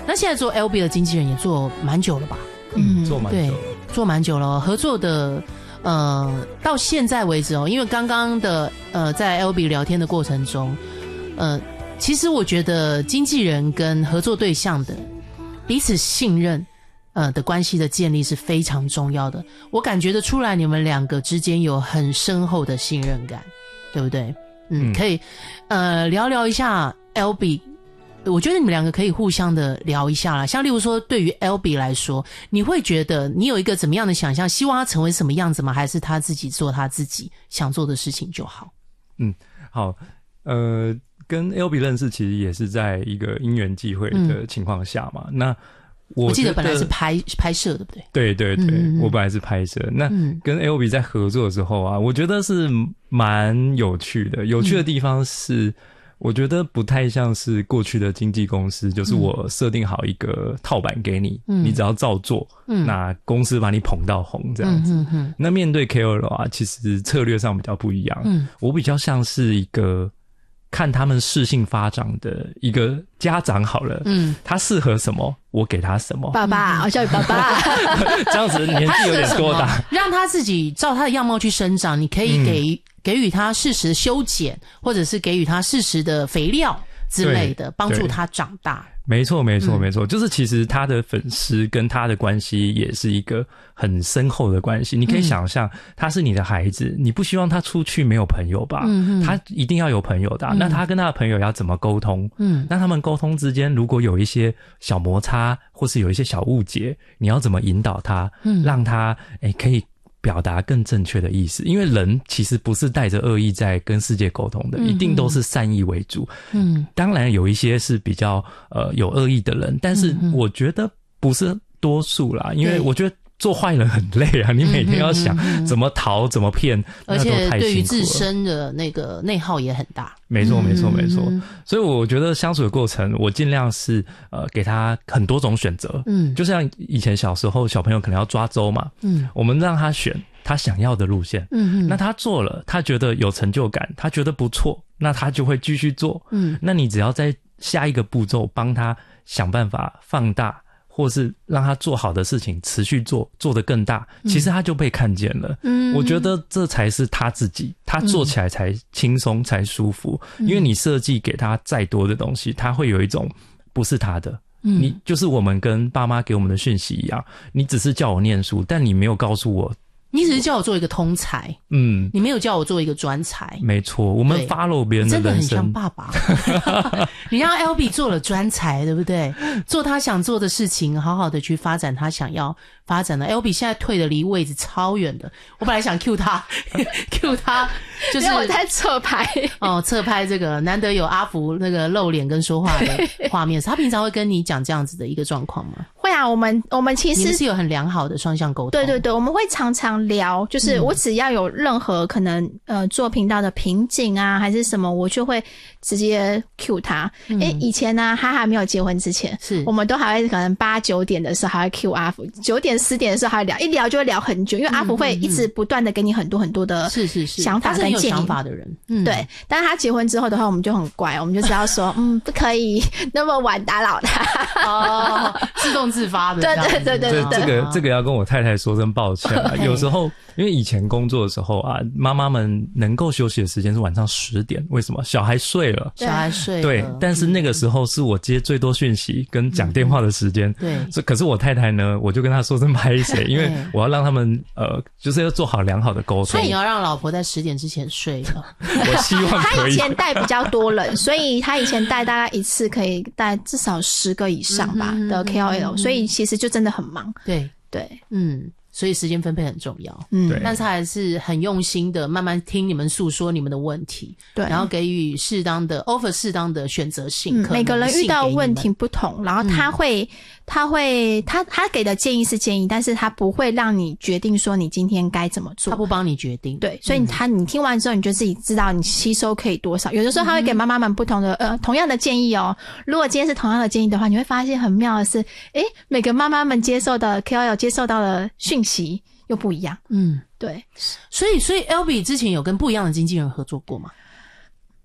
那现在做 LB 的经纪人也做蛮久了吧？ 做蛮久了， 做蛮久了，合作的到现在为止因为刚刚的在 LB 聊天的过程中，其实我觉得经纪人跟合作对象的彼此信任的关系的建立是非常重要的。我感觉得出来你们两个之间有很深厚的信任感，对不对？可以聊聊一下 LB。我觉得你们两个可以互相的聊一下啦，像例如说对于 LB 来说，你会觉得你有一个怎么样的想象，希望他成为什么样子吗？还是他自己做他自己想做的事情就好？ 好，跟 LB 认识其实也是在一个因缘际会的情况下嘛。那我记得本来是拍摄对不对？ 对对对，我本来是拍摄。那跟 LB 在合作的时候啊，我觉得是蛮有趣的。有趣的地方是，我觉得不太像是过去的经纪公司，就是我设定好一个套版给你，你只要照做，那公司把你捧到红这样子。那面对 KOL 啊，其实策略上比较不一样。我比较像是一个看他们适性发展的一个家长好了，他适合什么，我给他什么。 爸爸，我叫你爸爸。 这样子年纪有点多大， 让他自己照他的样貌去生长。你可以给予他适时的修剪，或者是给予他适时的肥料之类的，帮助他长大。 没错没错没错，就是其实他的粉丝跟他的关系也是一个很深厚的关系。你可以想象他是你的孩子，你不希望他出去没有朋友吧？他一定要有朋友的那他跟他的朋友要怎么沟通？那他们沟通之间如果有一些小摩擦，或是有一些小误解，你要怎么引导他，让他可以表达更正确的意思。因为人其实不是带着恶意在跟世界沟通的，一定都是善意为主。当然有一些是比较有恶意的人，但是我觉得不是多数啦，因为我觉得做坏人很累啊，你每天要想怎么逃怎么骗， 而且对于自身的那个内耗也很大。 没错没错没错，所以我觉得相处的过程我尽量是给他很多种选择。就像以前小时候小朋友可能要抓周嘛，我们让他选他想要的路线，那他做了，他觉得有成就感，他觉得不错，那他就会继续做。那你只要在下一个步骤帮他想办法放大，或是让他做好的事情持续做得更大，其实他就被看见了。我觉得这才是他自己，他做起来才轻松才舒服。因为你设计给他再多的东西，他会有一种不是他的。你就是我们跟爸妈给我们的讯息一样，你只是叫我念书，但你没有告诉我， 你只是叫我做一个通才，你没有叫我做一个专才。 没错，我们 follow 别人的人生， 真的很像爸爸。你让 LB 做了专才，对不对？做他想做的事情，好好的去发展他想要发展的。LB 现在退的离位置超远的，我本来想 cue 他，cue 他，就是我在侧拍侧拍这个难得有阿福那个露脸跟说话的画面。他平常会跟你讲这样子的一个状况吗？ 会啊，我们其实你们是有很良好的双向沟通。 对对对，我们会常常聊，就是我只要有任何可能做频道的瓶颈啊还是什么，我就会直接 cue 他。以前呢他还没有结婚之前，我们都还会可能8、9点的时候还会 cue 阿福，9点10点的时候还会聊，一聊就会聊很久，因为阿福会一直不断的给你很多很多的想法跟建议。他是很有想法的人。 对，但是他结婚之后的话，我们就很乖，我们就知道说不可以那么晚打扰他。 自动自发的。 对对对对对， 这个要跟我太太说声抱歉啊。有时候因为以前工作的时候啊，妈妈们能够休息的时间是晚上10点，为什么？小孩睡了。对，但是那个时候是我接最多讯息跟讲电话的时间。 对， 可是我太太呢，我就跟她说声拍谁，因为我要让他们就是要做好良好的沟通。 所以你要让老婆在10点之前睡了。 我希望可以。 他以前带比较多人，所以他以前带大概一次可以带至少10个以上吧的 KOL，所以其实就真的很忙。 对对，所以时间分配很重要。但是他还是很用心的慢慢听你们诉说你们的问题，对，然后给予适当的 offer 适当的选择性。 每个人遇到问题不同，然后他给的建议是建议，但是他不会让你决定说你今天该怎么做， 他不帮你决定。 对，所以你听完之后你就自己知道你吸收可以多少。有的时候他会给妈妈们不同的同样的建议哦。如果今天是同样的建议的话，你会发现很妙的是每个妈妈们接受的 KOL 接受到的讯息又不一样。对， 所以 LB 之前有跟不一样的经纪人合作过吗？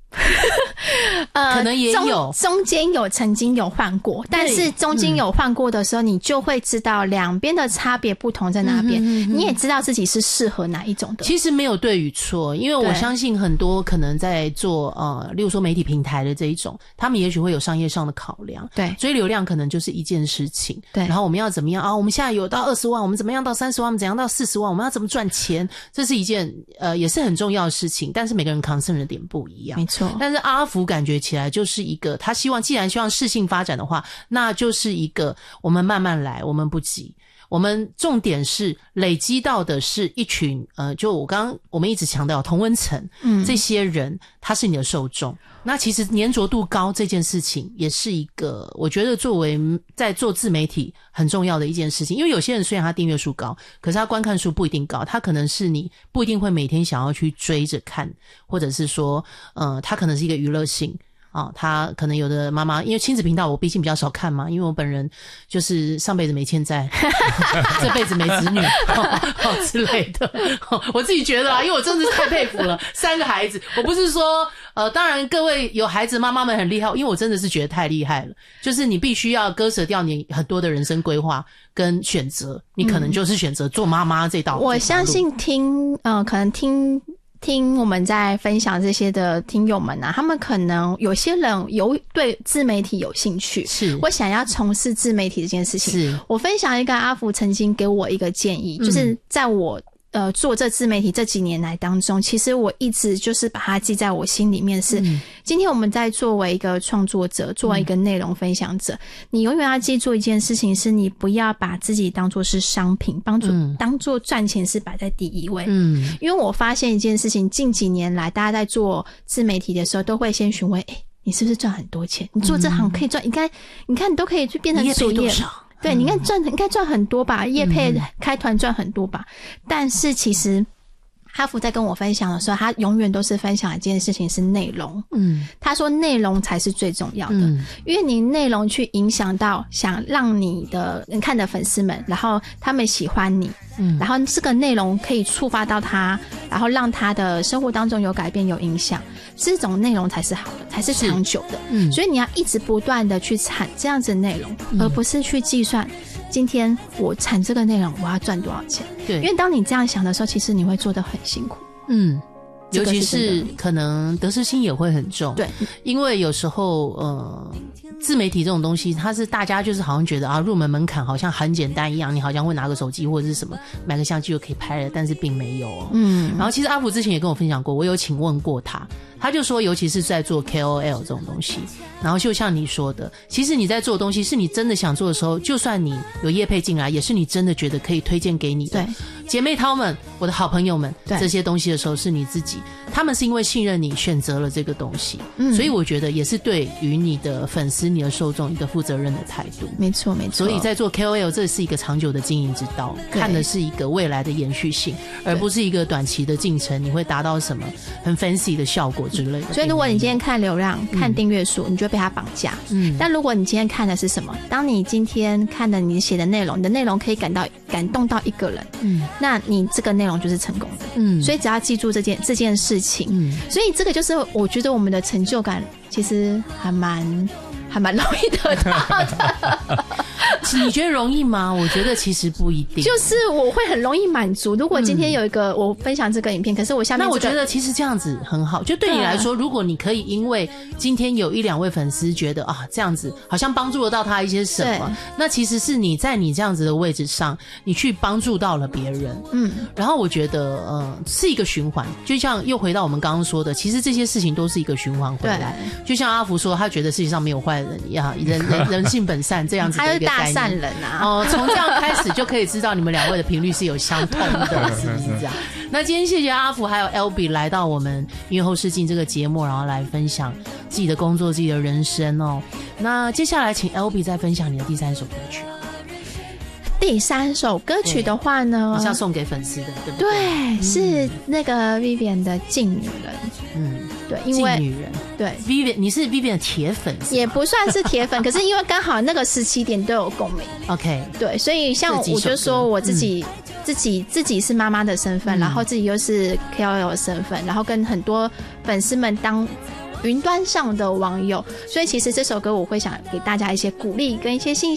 可能也有中间有曾经有换过，但是中间有换过的时候，你就会知道两边的差别不同在哪边，你也知道自己是适合哪一种的。 其实没有对与错，因为我相信很多可能在做例如说媒体平台的这一种，他们也许会有商业上的考量， 对， 追流量可能就是一件事情， 对， 然后我们要怎么样啊？我们现在有到20万，我们怎么样到30万？我们怎样到40万？我们要怎么赚钱？这是一件也是很重要的事情，但是每个人 concern 的点不一样， 没错。 但是阿福感觉起来就是一个，他既然希望适性发展的话，那就是一个我们慢慢来，我们不急。我们重点是累积到的是一群就我们一直强调同温层，这些人他是你的受众。那其实粘着度高这件事情也是一个我觉得作为在做自媒体很重要的一件事情，因为有些人虽然他订阅数高，可是他观看数不一定高，他可能是你不一定会每天想要去追着看，或者是说他可能是一个娱乐性他可能有的妈妈，因为亲子频道我毕竟比较少看嘛，因为我本人就是上辈子没欠债这辈子没子女之类的我自己觉得因为我真的是太佩服了3个孩子，我不是说当然各位有孩子妈妈们很厉害，因为我真的是觉得太厉害了，就是你必须要割舍掉你很多的人生规划跟选择，你可能就是选择做妈妈这道路。 我相信可能听我们在分享这些的听友们他们可能有些人对自媒体有兴趣， 是我想要从事自媒体这件事情。 是我分享一个阿福曾经给我一个建议，就是在我做这自媒体这几年来当中，其实我一直就是把它记在我心里面是，今天我们在作为一个创作者，作为一个内容分享者，你永远要记住一件事情，是你不要把自己当作是商品，当作赚钱是摆在第一位。因为我发现一件事情，近几年来大家在做自媒体的时候都会先询问你是不是赚很多钱，你做这行可以赚，你看你都可以去变成主业，对，你看应该赚很多吧，业配开团赚很多吧，但是其实哈福在跟我分享的时候，他永远都是分享一件事情是内容。他说内容才是最重要的，因为你内容去影响到想让你看的粉丝们，然后他们喜欢你，然后这个内容可以触发到他，然后让他的生活当中有改变有影响，这种内容才是好的，才是长久的。所以你要一直不断的去产这样子的内容，而不是去计算今天我产这个内容我要赚多少钱。对，因为当你这样想的时候，其实你会做得很辛苦。 尤其是可能得失心也会很重。对，因为有时候自媒体这种东西，它是大家就是好像觉得入门门槛好像很简单一样，你好像会拿个手机或者是什么买个相机就可以拍了，但是并没有然后其实阿福之前也跟我分享过，我有请问过他就说尤其是在做 KOL 这种东西，然后就像你说的，其实你在做的东西是你真的想做的时候，就算你有业配进来，也是你真的觉得可以推荐给你的姐妹淘们，我的好朋友们，这些东西的时候是你自己，他们是因为信任你选择了这个东西，所以我觉得也是对于你的粉丝你的受众一个负责任的态度。 没错没错， 所以在做 KOL 这是一个长久的经营之道，看的是一个未来的延续性，而不是一个短期的进程，你会达到什么很 fancy 的效果之类的。 所以如果你今天看流量看订阅数，你就会被他绑架。但如果你今天看的是什么，当你今天看的你写的内容，你的内容可以感动到一个人，那你这个内容就是成功的。所以只要记住这件事情，所以这个就是我觉得我们的成就感其实还蛮容易得到的。 你觉得容易吗？我觉得其实不一定， 就是我会很容易满足。如果今天有一个我分享这个影片，可是我下面那我觉得其实这样子很好，就对你来说，如果你可以因为今天有1-2位粉丝觉得这样子好像帮助得到他一些什么，那其实是你在你这样子的位置上，你去帮助到了别人。然后我觉得是一个循环，就像又回到我们刚刚说的，其实这些事情都是一个循环回来。就像阿福说，他觉得世界上没有坏人一样，人性本善这样子的一个概念。 善人从这样开始就可以知道你们2位的频率是有相通的，是不是这样？那今天谢谢阿福还有 Albee 来到我们音乐后视镜这个节目，然后来分享自己的工作、自己的人生那接下来请 Albee 再分享你的第3首歌曲。 第3首歌曲的话呢， 是要送给粉丝的，对不对？ 对，是那个 Vivian 的《劲女人》。对，因为劲女人，对 Vivian， 你是 Vivian 的铁粉， 也不算是铁粉，可是因为刚好那个时期点都有共鸣。 OK， 对，所以像我就说我自己是妈妈的身份，然后自己又是 KOL 的身份，然后跟很多粉丝们云端上的网友。所以其实这首歌我会想给大家一些鼓励跟一些信心。